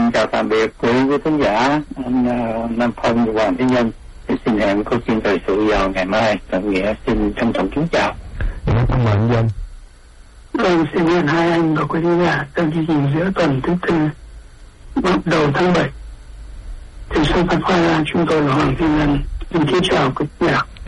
chào tạm biệt quý khán giả, anh Nam Phong và Hoàng Thế Nhân. Xin hẹn câu chuyện thời sự vào ngày mai. Trọng Nghĩa xin trân trọng kính chào. Cảm ơn anh. Vâng, xin hẹn hai anh và quý khán giả trong chương trình giữa tuần thứ tư bắt đầu tháng 7. Từ sân Phật Hoa chúng tôi là Hoàng Thế Nhân. Xin kính chào quý khán giả.